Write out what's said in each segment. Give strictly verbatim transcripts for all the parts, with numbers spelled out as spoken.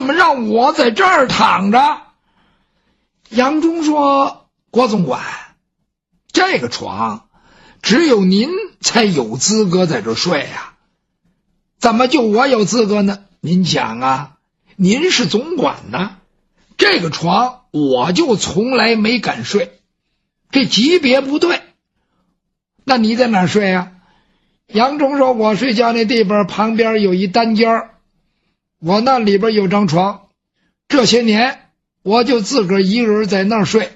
怎么让我在这儿躺着？杨忠说，郭总管，这个床只有您才有资格在这儿睡啊，怎么就我有资格呢？您想啊，您是总管呢，这个床我就从来没敢睡，这级别不对。那你在哪儿睡啊？杨忠说，我睡觉那地方旁边有一单间，我那里边有张床，这些年我就自个儿一个人在那儿睡。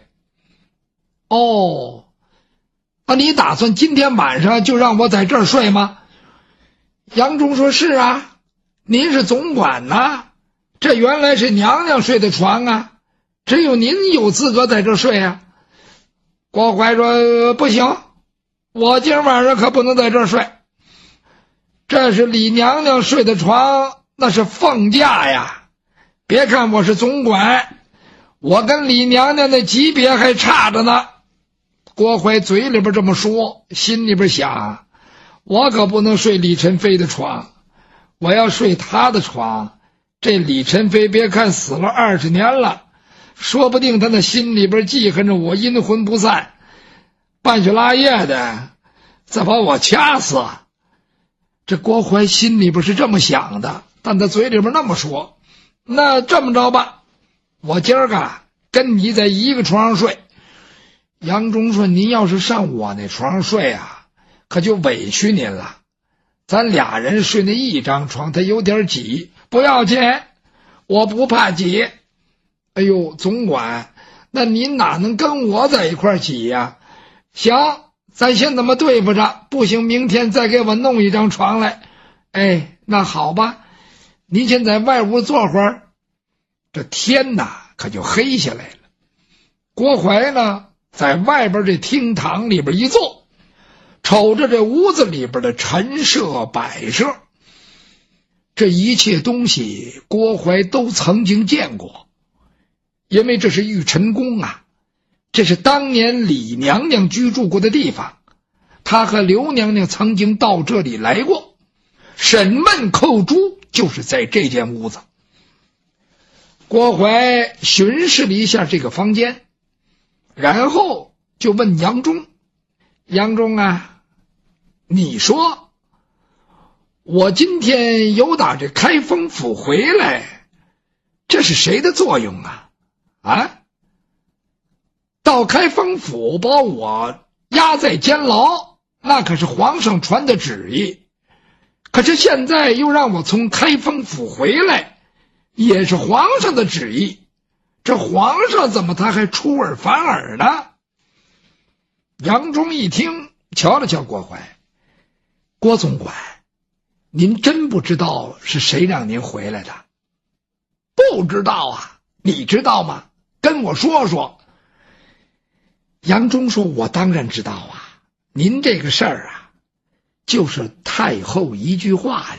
哦，那你打算今天晚上就让我在这儿睡吗？杨忠说，是啊，您是总管呐，这原来是娘娘睡的床啊，只有您有资格在这儿睡啊。郭槐说，不行，我今晚上可不能在这儿睡，这是李娘娘睡的床，那是凤驾呀。别看我是总管，我跟李娘娘的级别还差着呢。郭槐嘴里边这么说，心里边想，我可不能睡李宸妃的床，我要睡她的床，这李宸妃别看死了二十年了，说不定她那心里边记恨着我阴魂不散，半宿拉夜的再把我掐死。这郭槐心里边是这么想的，但他嘴里边那么说。那这么着吧，我今儿个跟你在一个床上睡。杨忠说，您要是上我那床上睡啊，可就委屈您了，咱俩人睡那一张床，他有点挤，不要紧，我不怕挤。哎呦，总管，那您哪能跟我在一块挤呀？行，咱先这么对付着，不行明天再给我弄一张床来。哎，那好吧，您先在外屋坐会儿。这天哪可就黑下来了。郭槐呢在外边这厅堂里边一坐，瞅着这屋子里边的陈设摆设，这一切东西郭槐都曾经见过，因为这是玉宸宫啊，这是当年李娘娘居住过的地方，她和刘娘娘曾经到这里来过，审问扣珠就是在这间屋子。郭槐巡视了一下这个房间，然后就问杨忠，杨忠啊，你说我今天由打这开封府回来，这是谁的作用啊？啊，到开封府把我押在监牢，那可是皇上传的旨意，可是现在又让我从开封府回来，也是皇上的旨意，这皇上怎么他还出尔反尔呢？杨忠一听，瞧了瞧郭槐，郭总管，您真不知道是谁让您回来的？不知道啊，你知道吗？跟我说说。杨忠说，我当然知道啊，您这个事儿啊，就是太后一句话呀。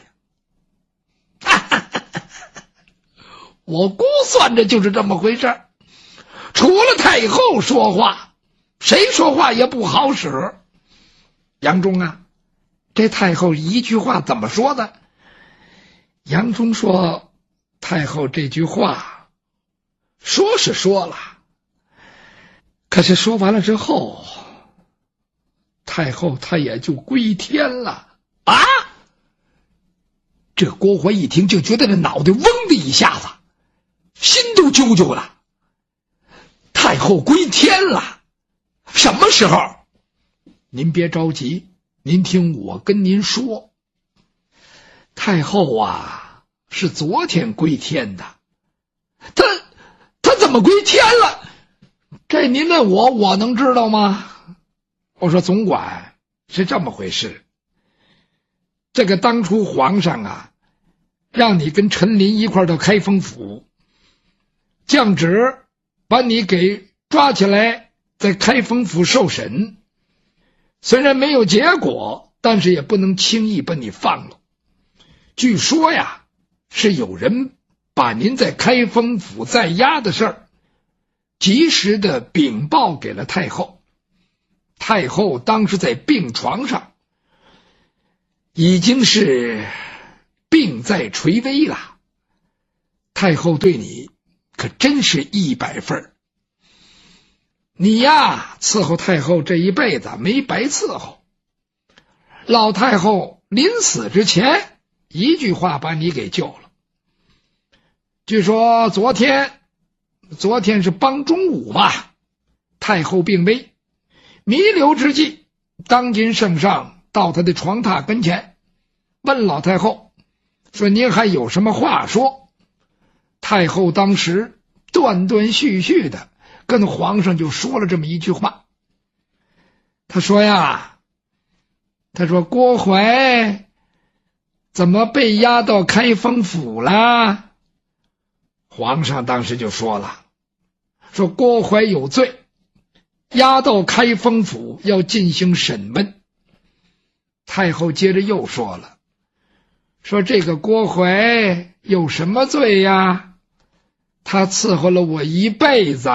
我估算着就是这么回事，除了太后说话，谁说话也不好使。杨忠啊，这太后一句话怎么说的？杨忠说，太后这句话说是说了，可是说完了之后，太后她也就归天了啊！这郭槐一听就觉得这脑袋嗡的一下子，心都揪揪了。太后归天了？什么时候？您别着急，您听我跟您说。太后啊，是昨天归天的。她她怎么归天了？这您问我，我能知道吗？我说总管，是这么回事。这个当初皇上啊，让你跟陈琳一块到开封府，降旨把你给抓起来，在开封府受审。虽然没有结果，但是也不能轻易把你放了。据说呀，是有人把您在开封府在押的事儿及时的禀报给了太后。太后当时在病床上，已经是病在垂危了。 太后对你可真是一百分，你呀伺候太后这一辈子没白伺候，老太后临死之前一句话把你给救了。据说昨天昨天是帮中午吧，太后病危，弥留之际，当今圣上到她的床榻跟前，问老太后说：“您还有什么话说？”太后当时断断续续的跟皇上就说了这么一句话。他说呀，他说郭槐怎么被押到开封府了？皇上当时就说了，说郭槐有罪，押到开封府要进行审问。太后接着又说了，说这个郭槐有什么罪呀？他伺候了我一辈子，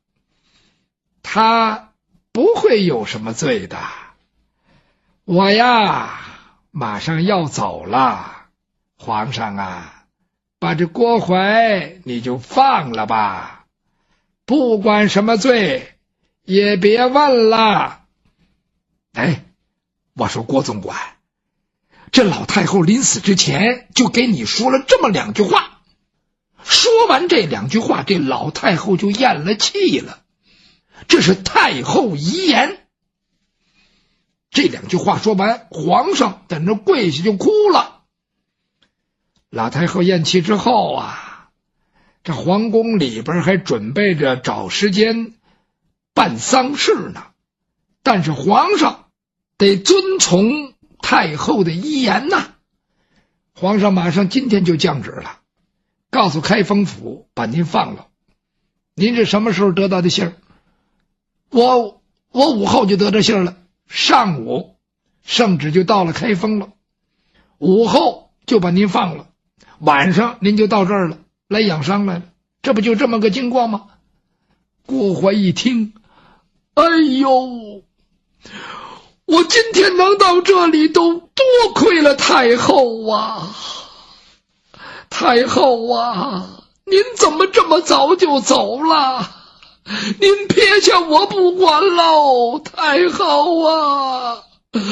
他不会有什么罪的。我呀马上要走了，皇上啊，把这郭槐你就放了吧，不管什么罪也别问了。哎，我说郭总管，这老太后临死之前就给你说了这么两句话，说完这两句话，这老太后就咽了气了，这是太后遗言。这两句话说完，皇上在那跪下就哭了。老太后咽气之后啊，这皇宫里边还准备着找时间办丧事呢，但是皇上得遵从太后的遗言呐。皇上马上今天就降旨了，告诉开封府把您放了。您这什么时候得到的信儿？我我午后就得到信儿了，上午圣旨就到了开封了，午后就把您放了，晚上您就到这儿了，来养伤来了，这不就这么个情况吗？郭槐一听，哎呦，我今天能到这里都多亏了太后啊！太后啊，您怎么这么早就走了？您撇下我不管喽，太后啊！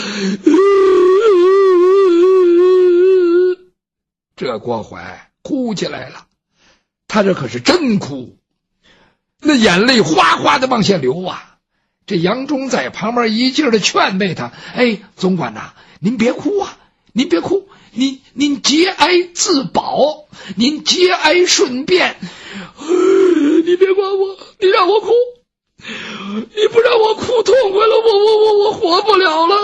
这郭槐哭起来了，他这可是真哭，那眼泪哗哗的往下流啊。这杨忠在旁边一劲儿的劝慰他，哎，总管呐，您别哭啊，您别哭，您您节哀自保，您节哀顺变，你别管我，你让我哭，你不让我哭痛快了，我我我我活不了了。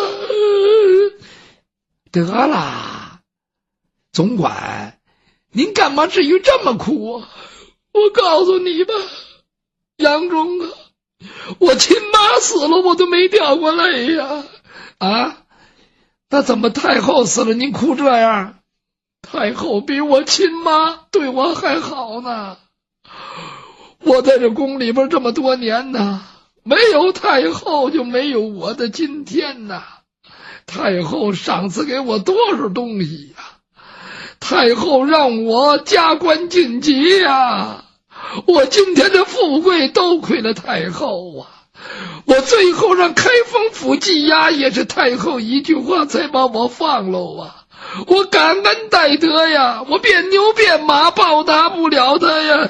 得了，总管，您干嘛至于这么哭啊？我告诉你吧，杨忠啊，我亲妈死了我都没掉过泪呀！啊，那怎么太后死了您哭这样？太后比我亲妈对我还好呢。我在这宫里边这么多年呢，没有太后就没有我的今天呐。太后上次给我多少东西呀？太后让我加官晋级呀！我今天的富贵都亏了太后啊！我最后让开封府羁押也是太后一句话才把我放喽啊！我感恩戴德呀，我变牛变马报答不了他呀。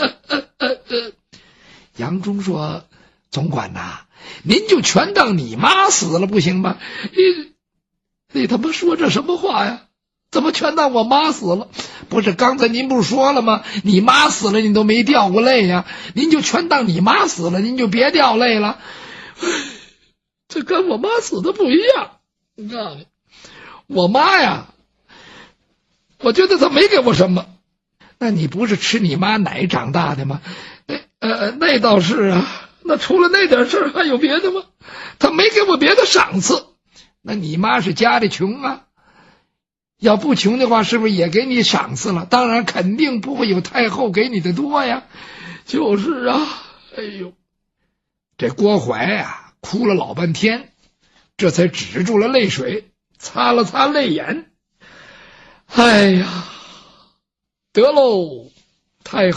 杨忠说，总管呐，您就全当你妈死了不行吗？你你他妈说这什么话呀？怎么全当我妈死了？不是刚才您不是说了吗？你妈死了你都没掉过泪呀，您就全当你妈死了，您就别掉泪了。这跟我妈死的不一样。你告诉你，我妈呀，我觉得她没给我什么。那你不是吃你妈奶长大的吗？呃，那倒是啊。那除了那点事儿还有别的吗？她没给我别的赏赐。那你妈是家里穷啊，要不穷的话是不是也给你赏赐了？当然肯定不会有太后给你的多呀。就是啊，哎呦，这郭槐啊哭了老半天，这才止住了泪水，擦了擦泪眼。哎呀，得喽， 太好。